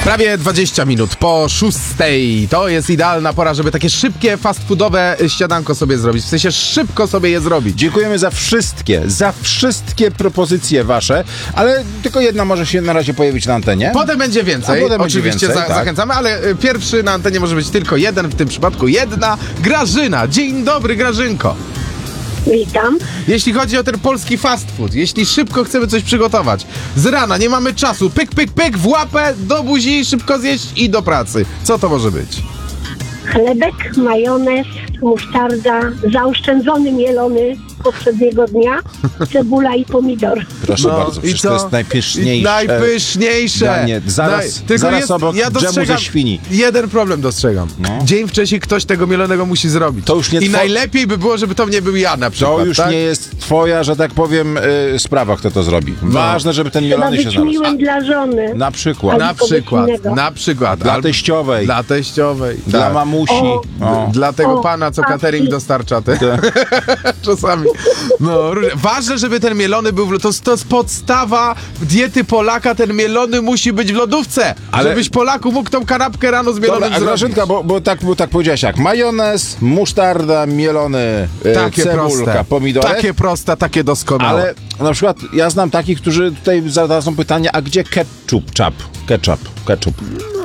Prawie 20 minut po 6:00. To jest idealna pora, żeby takie szybkie, fast foodowe śniadanko sobie zrobić. W sensie szybko sobie je zrobić. Dziękujemy za wszystkie propozycje wasze, ale tylko jedna może się na razie pojawić na antenie. Potem będzie więcej. Potem będzie oczywiście więcej, tak. zachęcamy, ale pierwszy na antenie może być tylko jeden, w tym przypadku jedna. Grażyna. Dzień dobry, Grażynko. Witam. Jeśli chodzi o ten polski fast food, jeśli szybko chcemy coś przygotować, z rana nie mamy czasu, pyk, pyk, pyk, w łapę, do buzi, szybko zjeść i do pracy. Co to może być? Chlebek, majonez, musztarda, zaoszczędzony mielony poprzedniego dnia, cebula i pomidor. Proszę bardzo, przecież to jest najpyszniejsze. Najpyszniejsze. Danie. Zaraz obok dżemu ze świni. Jeden problem dostrzegam. No. Dzień wcześniej ktoś tego mielonego musi zrobić. To już nie I najlepiej by było, żeby to nie był ja na przykład. To już tak? nie jest twoja, że tak powiem, sprawa, kto to zrobi. Ważne, żeby ten Trzeba mielony się być znalazł. miłym dla żony. Na przykład. Ale Na kogoś przykład, innego. na przykład. Dla teściowej. Dla teściowej. Dla tak. mamusi. O. Dla tego O, pana, co patrzcie. catering dostarcza. Czasami. No, ważne, żeby ten mielony był to jest podstawa diety Polaka. Ten mielony musi być w lodówce. Ale- Żebyś Polaku mógł tą kanapkę rano z mielonym Dobra, a zrobić. Grażynka, bo tak powiedziałaś jak majonez, musztarda, mielony, Takie cebulka, proste. pomidorek. Takie proste, takie doskonałe. Ale na przykład ja znam takich, którzy tutaj zadadzą pytanie, a gdzie ketchup? Ketchup.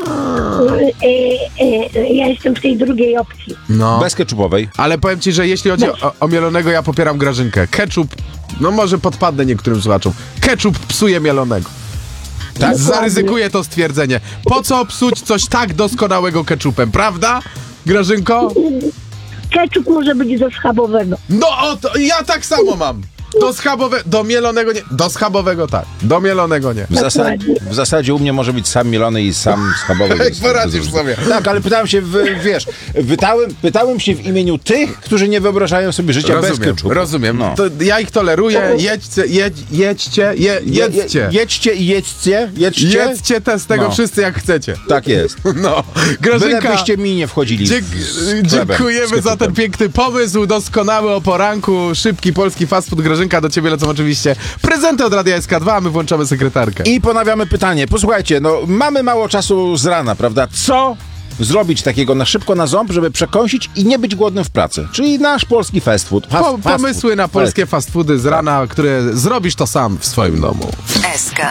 Ja jestem w tej drugiej opcji. No. Bez ketchupowej. Ale powiem ci, że jeśli chodzi o mielonego, ja popieram Grażynkę. Ketchup, no może podpadnę niektórym słuchaczom. Ketchup psuje mielonego. Tak, zaryzykuję to stwierdzenie. Po co psuć coś tak doskonałego ketchupem, prawda, Grażynko? Ketchup może być do schabowego. No ja tak samo mam. Do mielonego nie. Do schabowego tak. Do mielonego nie. W zasadzie u mnie może być sam mielony i sam schabowy. Jak poradzisz sobie. Tak, ale pytałem się, pytałem się w imieniu tych, którzy nie wyobrażają sobie życia bez ketchupu. Rozumiem. No. To ja ich toleruję. Jedźcie. Jedźcie i jedzcie. Jedzcie te z tego No. wszyscy jak chcecie. Tak jest. No. Grażynka, Bylebyście mi nie wchodzili z chlebem, dziękujemy z za ten ketchupem. piękny pomysł, doskonały o poranku, szybki polski fast food. Grażynka, do ciebie lecą oczywiście prezenty od Radia SK2, a my włączamy sekretarkę. I ponawiamy pytanie. Posłuchajcie, no mamy mało czasu z rana, prawda? Co zrobić takiego na szybko, na ząb, żeby przekąsić i nie być głodnym w pracy? Czyli nasz polski fast food. Pomysły na polskie fast foody z rana, które zrobisz to sam w swoim domu. SK.